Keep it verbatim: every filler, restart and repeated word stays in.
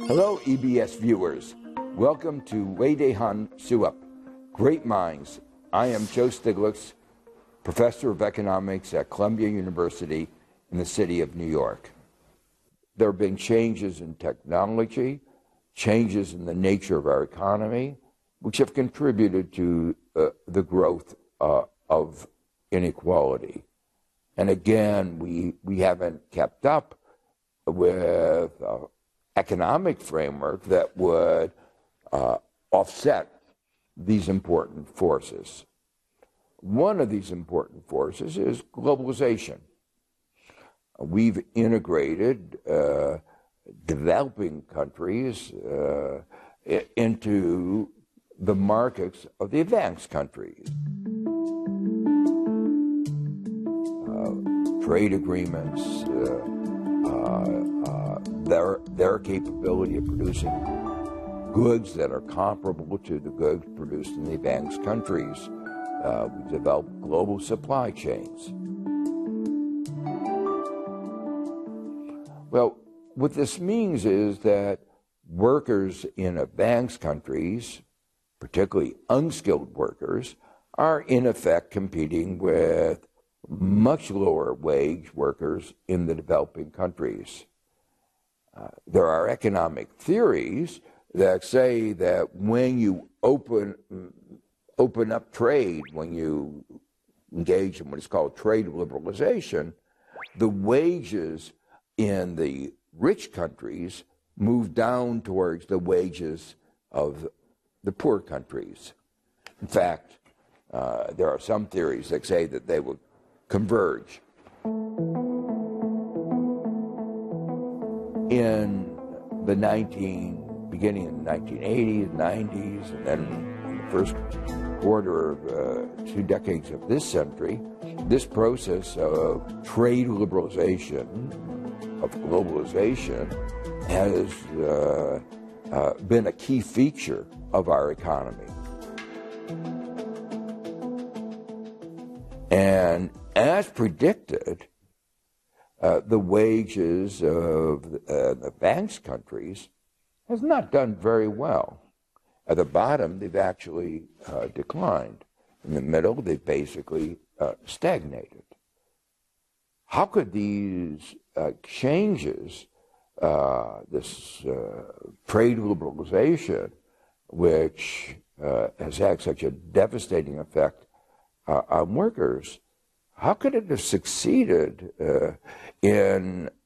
Hello, E B S viewers. Welcome to Weidehan Suap, Great Minds. I am Joe Stiglitz, Professor of Economics at Columbia University in the city of New York. There have been changes in technology, changes in the nature of our economy, which have contributed to uh, the growth uh, of inequality. And again, we, we haven't kept up with uh, economic framework that would uh, offset these important forces. One of these important forces is globalization. We've integrated uh, developing countries uh, into the markets of the advanced countries. Uh, trade agreements, uh, uh, uh, their, their capability of producing goods that are comparable to the goods produced in the advanced countries. Uh, we developed global supply chains. Well, what this means is that workers in advanced countries, particularly unskilled workers, are in effect competing with much lower wage workers in the developing countries. Uh, there are economic theories that say that when you open open up trade, when you engage in what is called trade liberalization, the wages in the rich countries move down towards the wages of the poor countries. In fact, uh, there are some theories that say that they will converge. In the nineteen, beginning in the nineteen eighties, nineties, and then in the first quarter of uh, two decades of this century, this process of trade liberalization, of globalization, has uh, uh, been a key feature of our economy. And as predicted, uh, the wages of uh, the advanced countries has not done very well. At the bottom, they've actually uh, declined. In the middle, they've basically uh, stagnated. How could these uh, changes, uh, this uh, trade liberalization, which uh, has had such a devastating effect uh, on workers, how could it have succeeded uh, in